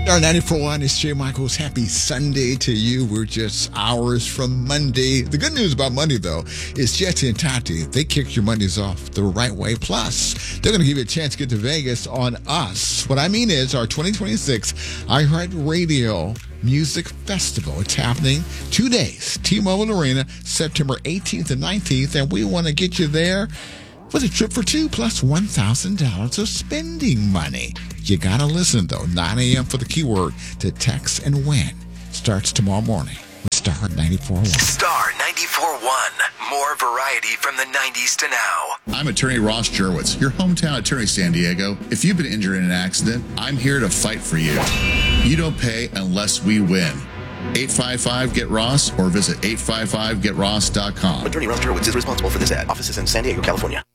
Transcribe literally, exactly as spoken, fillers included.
Star ninety-four point one, it's Jay Michaels. Happy Sunday to you. We're just hours from Monday. The good news about Monday, though, is Jesse and Tati, they kicked your Mondays off the right way. Plus, they're going to give you a chance to get to Vegas on us. What I mean is our twenty twenty-six iHeartRadio Music Festival. It's happening two days. T-Mobile Arena, September eighteenth and nineteenth, and we want to get you there with a trip for two plus one thousand dollars of spending money. You got to listen, though. nine a.m. for the keyword to text and win. Starts tomorrow morning with Star ninety-four point one. Star ninety-four point one. More variety from the nineties to now. I'm attorney Ross Jurwitz, your hometown attorney, San Diego. If you've been injured in an accident, I'm here to fight for you. You don't pay unless we win. eight five five get ross or visit eight five five get ross dot com. Attorney Ross Jurwitz is responsible for this ad. Offices in San Diego, California.